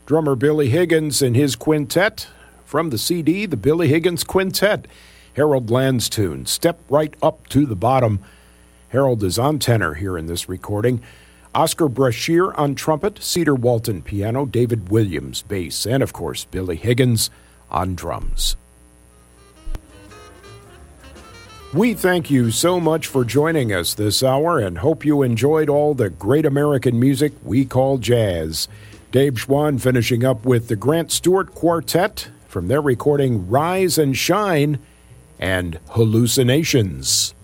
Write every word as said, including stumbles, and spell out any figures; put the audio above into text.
drummer Billy Higgins and his quintet from the C D, the Billy Higgins Quintet. Harold Land's tune, Step Right Up to the Bottom. Harold is on tenor here in this recording. Oscar Brashear on trumpet, Cedar Walton piano, David Williams bass, and of course Billy Higgins on drums. We thank you so much for joining us this hour and hope you enjoyed all the great American music we call jazz. Dave Schwann finishing up with the Grant Stewart Quartet from their recording Rise and Shine and Hallucinations.